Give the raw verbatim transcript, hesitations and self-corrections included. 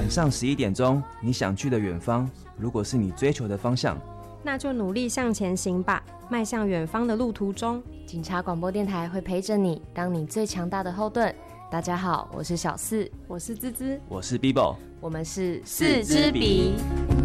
晚上十一点钟，你想去的远方，如果是你追求的方向， 那就努力向前行吧。迈向远方的路途中， 警察广播电台会陪着你，当你最强大的后盾。大家好，我是小四， 我是滋滋， 我是 Bibo， 我们是四支笔。